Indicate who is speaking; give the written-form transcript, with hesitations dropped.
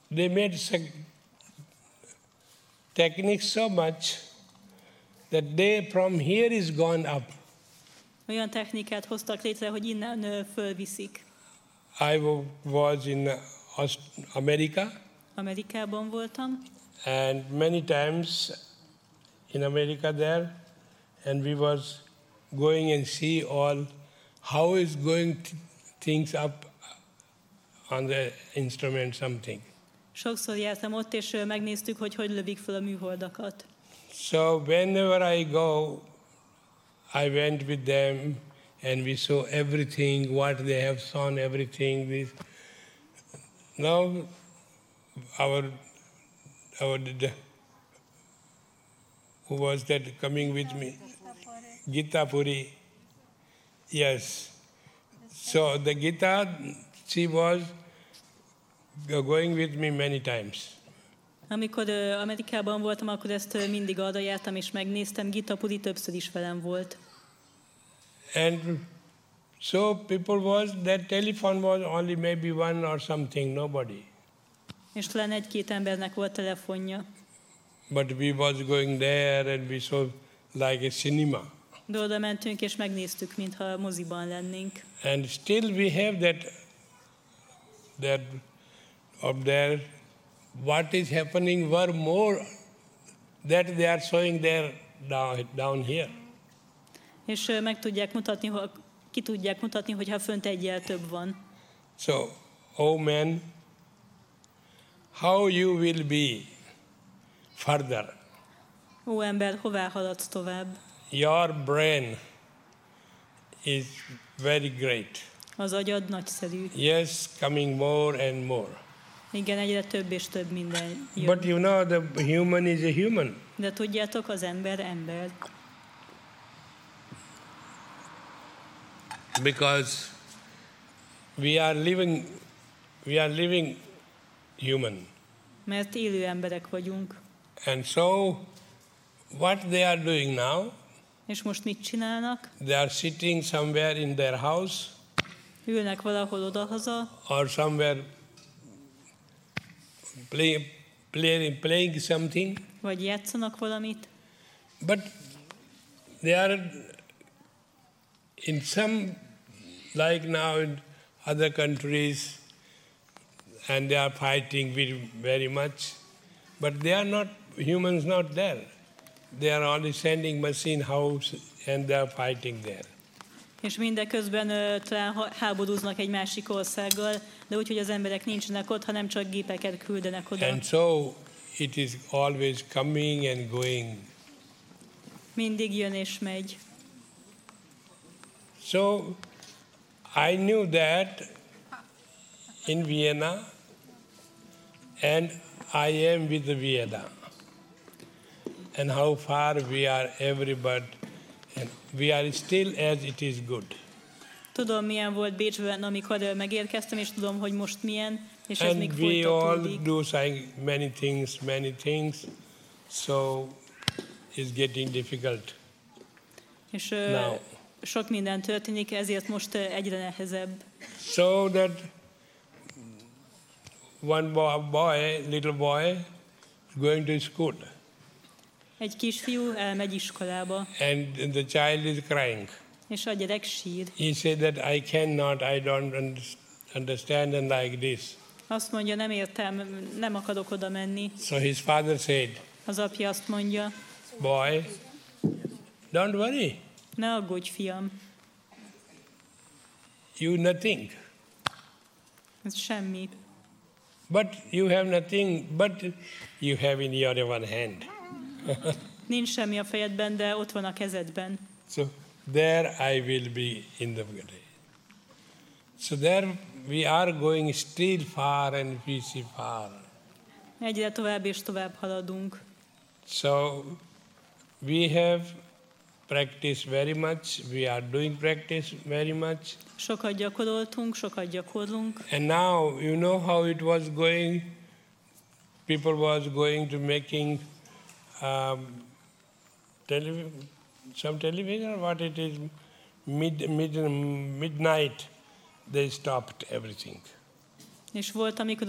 Speaker 1: they made techniques so much that they from here is gone up.
Speaker 2: Olyan technikát hoztak létre, hogy innen fölviszik.
Speaker 1: I was in America.
Speaker 2: Amerikában voltam,
Speaker 1: And many times in America there, and we was going and see all how is going things up on the instrument something.
Speaker 2: sokszor jártam ott, és megnéztük, hogy lövik fel a műholdakat.
Speaker 1: So whenever I go, I went with them and we saw everything, what they have shown, everything. This. Now our who was that coming with me? Gita Puri. Yes. So the Gita, she was going with me many times.
Speaker 2: Amikor Amerikában voltam, akkor ezt mindig arra jártam, és megnéztem. Gita Puri többször is velem volt.
Speaker 1: And so people was, that telephone was only maybe one or something, nobody.
Speaker 2: És talán egy-két embernek volt telefonja.
Speaker 1: But we was going there and we saw like a cinema.
Speaker 2: De oda mentünk, és megnéztük, mintha moziban lennénk.
Speaker 1: And still we have that up there, what is happening were more that they are showing there down here.
Speaker 2: És meg tudják mutatni, ki tudják mutatni, hogyha fönt egyel több van.
Speaker 1: So, oh man, how you will be further?
Speaker 2: Ó ember, hová haladsz tovább?
Speaker 1: Your brain is very great.
Speaker 2: Az agyad nagyszerű.
Speaker 1: Yes, coming more and more.
Speaker 2: Igen, egyre több és több minden jön.
Speaker 1: But you know, the human is a human.
Speaker 2: De tudjátok, az ember ember.
Speaker 1: Because we are living human.
Speaker 2: Mert élő emberek vagyunk.
Speaker 1: And so, what they are doing now,
Speaker 2: És most mit csinálnak?
Speaker 1: they are sitting somewhere in their house
Speaker 2: Ülnek valahol odahaza,
Speaker 1: or somewhere playing something,
Speaker 2: vagy játszanak valamit,
Speaker 1: but they are in some, like now in other countries, and they are fighting very much, but they are not, humans not there. They are only sending machine house and they are fighting there.
Speaker 2: és mindeközben talán háborúznak egy másik országgal, de úgy, hogy az emberek nincsenek ott, hanem csak gépeket küldenek oda.
Speaker 1: And so it is always coming and going.
Speaker 2: Mindig jön és megy.
Speaker 1: So I knew that in Vienna, and I am with Vienna, and how far we are everybody, and we are still as it is good.
Speaker 2: Tudom, milyen volt Bécsben, amikor megérkeztem, és tudom, hogy most milyen, és ez még
Speaker 1: And we all
Speaker 2: folytatódik.
Speaker 1: do many things, so it's getting difficult.
Speaker 2: És
Speaker 1: Now.
Speaker 2: sok minden történik, ezért most egyre nehezebb.
Speaker 1: So that one little boy, going to school,
Speaker 2: Egy kisfiú elmegy iskolába,
Speaker 1: and the child is crying.
Speaker 2: és a gyerek sír.
Speaker 1: He said that I don't understand and like this.
Speaker 2: Azt mondja, nem értem, nem akarok oda menni.
Speaker 1: So his father said,
Speaker 2: Az apja azt mondja,
Speaker 1: boy, don't worry,
Speaker 2: ne aggódj, fiam,
Speaker 1: you nothing.
Speaker 2: ez semmi.
Speaker 1: But you have nothing, but you have in your one hand.
Speaker 2: Nincs semmi a fejedben, de ott van a kezedben.
Speaker 1: So there I will be in the day. So there we are going still far and we see far.
Speaker 2: Egyre tovább és tovább haladunk.
Speaker 1: So we have practiced very much. We are doing practice very much.
Speaker 2: Sokat gyakoroltunk, sokat gyakorlunk.
Speaker 1: And now you know how it was going. People was going to making some television. What it is, midnight. They stopped everything.
Speaker 2: És volt, amikor